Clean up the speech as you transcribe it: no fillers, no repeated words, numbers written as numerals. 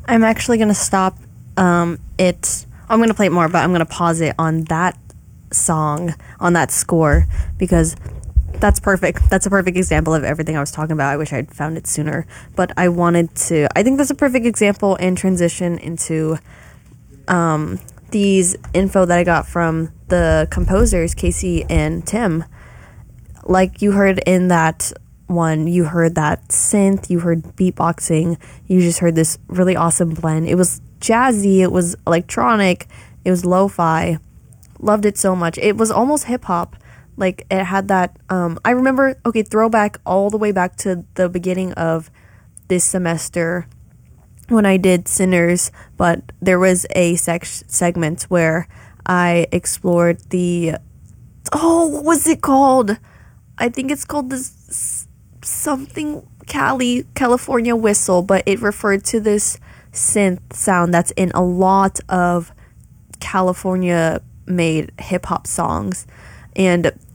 I'm actually going to stop it. I'm going to play it more, but I'm going to pause it on that song, on that score, because that's perfect. That's a perfect example of everything I was talking about. I wish I'd found it sooner, but I think that's a perfect example and transition into these info that I got from the composers, Casey and Tim. Like you heard in that one, you heard that synth, you heard beatboxing, you just heard this really awesome blend. It was jazzy, it was electronic, it was lo-fi. Loved it so much. It was almost hip-hop. Like, it had that, I remember, throwback all the way back to the beginning of this semester when I did Sinners, but there was a segment where I explored what was it called? I think it's called something California whistle, but it referred to this synth sound that's in a lot of California made hip-hop songs. And